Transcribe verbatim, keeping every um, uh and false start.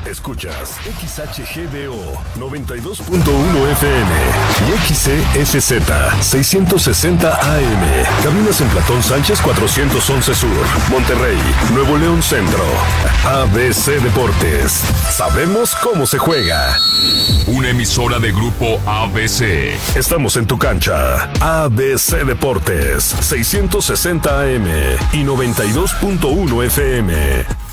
Escuchas X H G D O noventa y dos punto uno F M y X C S Z seiscientos sesenta A M. Cabinas en Platón Sánchez cuatrocientos once Sur, Monterrey, Nuevo León Centro. A B C Deportes. Sabemos cómo se juega. Una emisora de Grupo A B C. Estamos en tu cancha. A B C Deportes seiscientos sesenta A M y noventa y dos punto uno F M.